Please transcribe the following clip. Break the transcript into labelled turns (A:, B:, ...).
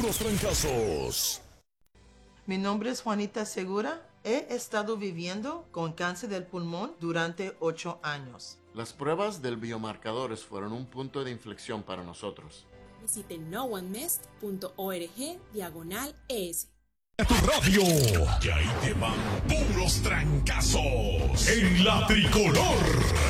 A: puros trancazos.
B: Mi nombre es Juanita Segura. He estado viviendo con cáncer del pulmón durante 8 años.
C: Las pruebas del biomarcadores fueron un punto de inflexión para nosotros.
D: Visite noonemest.org/ES.
A: A tu radio, que ahí te van puros trancazos en la tricolor.